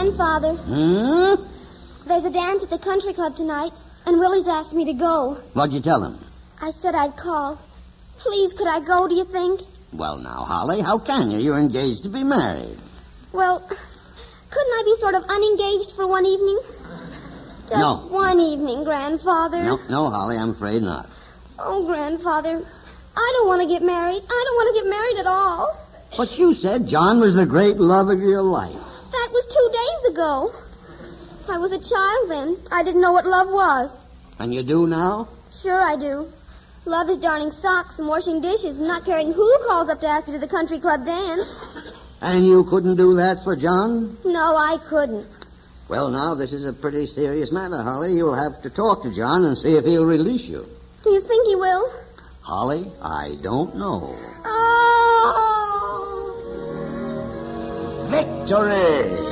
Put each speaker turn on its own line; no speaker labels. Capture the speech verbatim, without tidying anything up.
Grandfather.
Hmm?
There's a dance at the country club tonight, and Willie's asked me to go.
What'd you tell him?
I said I'd call. Please, could I go, do you think?
Well, now, Holly, how can you? You're engaged to be married.
Well, couldn't I be sort of unengaged for one evening? Just
No.
one evening, Grandfather.
No, no, Holly, I'm afraid not.
Oh, Grandfather, I don't want to get married. I don't want to get married at all.
But you said John was the great love of your life.
That was two days ago. I was a child then. I didn't know what love was.
And you do now?
Sure I do. Love is darning socks and washing dishes and not caring who calls up to ask you to the country club dance.
And you couldn't do that for John?
No, I couldn't.
Well, now, this is a pretty serious matter, Holly. You'll have to talk to John and see if he'll release you.
Do you think he will?
Holly, I don't know.
Oh!
Victory!